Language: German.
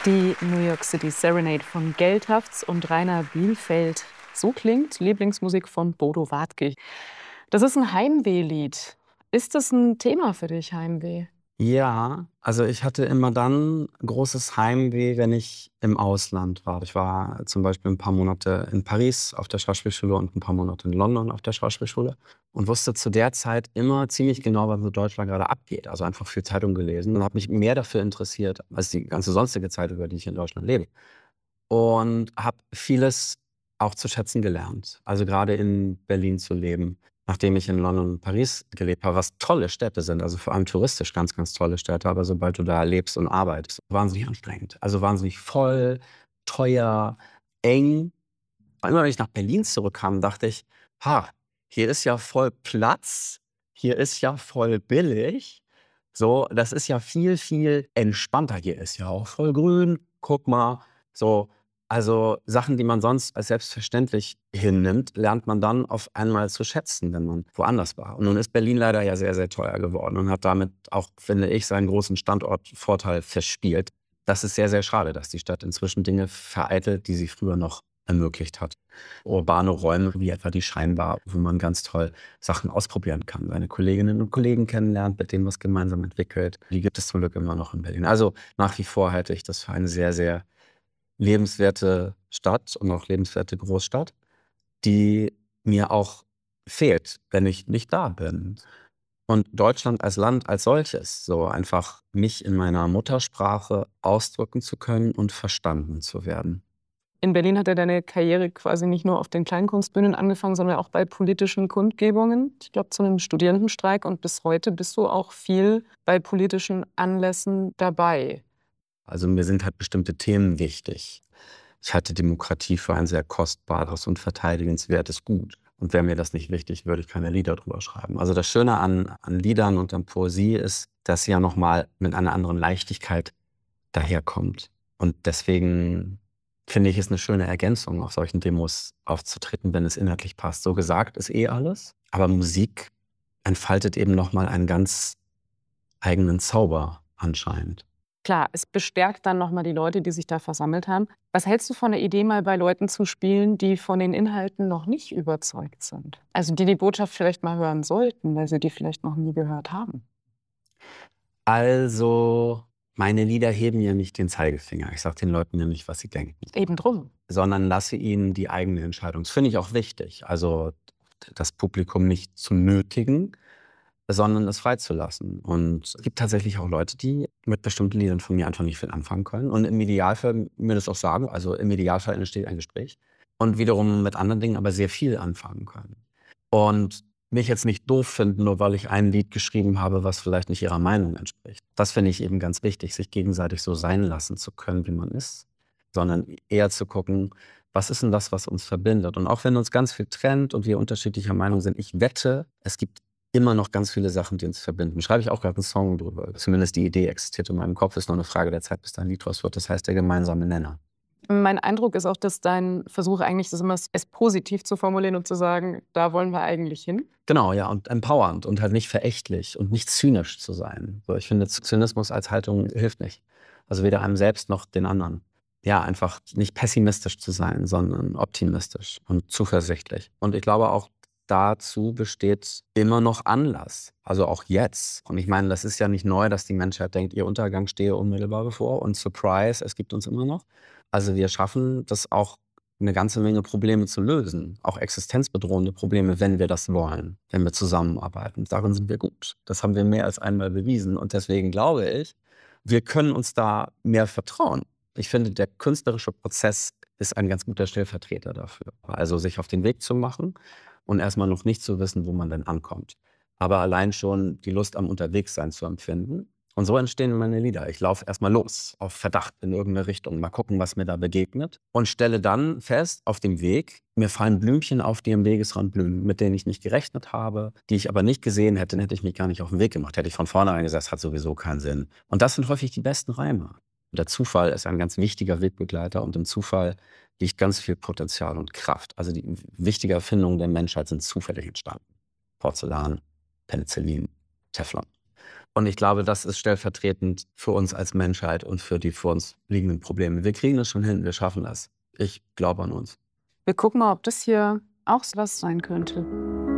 Die New York City Serenade von Geldhafts und Rainer Bielfeld. So klingt Lieblingsmusik von Bodo Wartke. Das ist ein Heimwehlied. Ist das ein Thema für dich, Heimweh? Ja, also ich hatte immer dann großes Heimweh, wenn ich im Ausland war. Ich war zum Beispiel ein paar Monate in Paris auf der Schauspielschule und ein paar Monate in London auf der Schauspielschule und wusste zu der Zeit immer ziemlich genau, was in Deutschland gerade abgeht. Also einfach viel Zeitung gelesen und habe mich mehr dafür interessiert als die ganze sonstige Zeit, über die ich in Deutschland lebe. Und habe vieles auch zu schätzen gelernt. Also gerade in Berlin zu leben, nachdem ich in London und Paris gelebt habe, was tolle Städte sind, also vor allem touristisch ganz, ganz tolle Städte. Aber sobald du da lebst und arbeitest, wahnsinnig anstrengend. Also wahnsinnig voll, teuer, eng. Immer wenn ich nach Berlin zurückkam, dachte ich, ha, hier ist ja voll Platz, hier ist ja voll billig. So, das ist ja viel, viel entspannter. Hier ist ja auch voll grün. Guck mal, so. Also Sachen, die man sonst als selbstverständlich hinnimmt, lernt man dann auf einmal zu schätzen, wenn man woanders war. Und nun ist Berlin leider ja sehr, sehr teuer geworden und hat damit auch, finde ich, seinen großen Standortvorteil verspielt. Das ist sehr, sehr schade, dass die Stadt inzwischen Dinge vereitelt, die sie früher noch ermöglicht hat. Urbane Räume wie etwa die Scheinbar, wo man ganz toll Sachen ausprobieren kann, seine Kolleginnen und Kollegen kennenlernt, mit denen was gemeinsam entwickelt. Die gibt es zum Glück immer noch in Berlin. Also nach wie vor halte ich das für eine sehr, sehr lebenswerte Stadt und auch lebenswerte Großstadt, die mir auch fehlt, wenn ich nicht da bin. Und Deutschland als Land als solches, so einfach mich in meiner Muttersprache ausdrücken zu können und verstanden zu werden. In Berlin hat ja deine Karriere quasi nicht nur auf den Kleinkunstbühnen angefangen, sondern auch bei politischen Kundgebungen. Ich glaube, zu einem Studierendenstreik. Und bis heute bist du auch viel bei politischen Anlässen dabei. Also mir sind halt bestimmte Themen wichtig. Ich halte Demokratie für ein sehr kostbares und verteidigenswertes Gut. Und wäre mir das nicht wichtig, würde ich keine Lieder drüber schreiben. Also das Schöne an Liedern und an Poesie ist, dass sie ja nochmal mit einer anderen Leichtigkeit daherkommt. Und deswegen finde ich es eine schöne Ergänzung, auf solchen Demos aufzutreten, wenn es inhaltlich passt. So gesagt ist eh alles. Aber Musik entfaltet eben nochmal einen ganz eigenen Zauber anscheinend. Klar, es bestärkt dann noch mal die Leute, die sich da versammelt haben. Was hältst du von der Idee, mal bei Leuten zu spielen, die von den Inhalten noch nicht überzeugt sind? Also die Botschaft vielleicht mal hören sollten, weil sie die vielleicht noch nie gehört haben. Also, meine Lieder heben ja nicht den Zeigefinger. Ich sage den Leuten ja nicht, was sie denken, Eben drum. sondern lasse ihnen die eigene Entscheidung. Das finde ich auch wichtig. Also, das Publikum nicht zu nötigen, sondern es freizulassen. Und es gibt tatsächlich auch Leute, die mit bestimmten Liedern von mir einfach nicht viel anfangen können und im Idealfall mir das auch sagen. Also, im Idealfall entsteht ein Gespräch und wiederum mit anderen Dingen aber sehr viel anfangen können. Und mich jetzt nicht doof finden, nur weil ich ein Lied geschrieben habe, was vielleicht nicht ihrer Meinung entspricht. Das finde ich eben ganz wichtig, sich gegenseitig so sein lassen zu können, wie man ist, sondern eher zu gucken, was ist denn das, was uns verbindet? Und auch wenn uns ganz viel trennt und wir unterschiedlicher Meinung sind, ich wette, es gibt immer noch ganz viele Sachen, die uns verbinden. Schreibe ich auch gerade einen Song drüber. Zumindest die Idee existiert in meinem Kopf, ist nur eine Frage der Zeit, bis da ein Lied draus wird. Das heißt, der gemeinsame Nenner. Mein Eindruck ist auch, dass dein Versuch eigentlich ist immer, es positiv zu formulieren und zu sagen, da wollen wir eigentlich hin. Genau, ja, und empowernd und halt nicht verächtlich und nicht zynisch zu sein. So, ich finde, Zynismus als Haltung hilft nicht. Also weder einem selbst noch den anderen. Ja, einfach nicht pessimistisch zu sein, sondern optimistisch und zuversichtlich. Und ich glaube auch, dazu besteht immer noch Anlass. Also auch jetzt. Und ich meine, das ist ja nicht neu, dass die Menschheit denkt, ihr Untergang stehe unmittelbar bevor. Und Surprise, es gibt uns immer noch. Also wir schaffen das auch, eine ganze Menge Probleme zu lösen, auch existenzbedrohende Probleme, wenn wir das wollen, wenn wir zusammenarbeiten. Darin sind wir gut. Das haben wir mehr als einmal bewiesen. Und deswegen glaube ich, wir können uns da mehr vertrauen. Ich finde, der künstlerische Prozess ist ein ganz guter Stellvertreter dafür. Also sich auf den Weg zu machen und erstmal noch nicht zu wissen, wo man denn ankommt. Aber allein schon die Lust am Unterwegssein zu empfinden. Und so entstehen meine Lieder. Ich laufe erstmal los, auf Verdacht in irgendeine Richtung, mal gucken, was mir da begegnet. Und stelle dann fest, auf dem Weg, mir fallen Blümchen auf, die am Wegesrand blühen, mit denen ich nicht gerechnet habe, die ich aber nicht gesehen hätte, dann hätte ich mich gar nicht auf den Weg gemacht. Hätte ich von vornherein gesagt, das hat sowieso keinen Sinn. Und das sind häufig die besten Reime. Und der Zufall ist ein ganz wichtiger Wegbegleiter und im Zufall liegt ganz viel Potenzial und Kraft. Also die wichtige Erfindungen der Menschheit sind zufällig entstanden. Porzellan, Penicillin, Teflon. Und ich glaube, das ist stellvertretend für uns als Menschheit und für die vor uns liegenden Probleme. Wir kriegen das schon hin, wir schaffen das. Ich glaube an uns. Wir gucken mal, ob das hier auch so was sein könnte.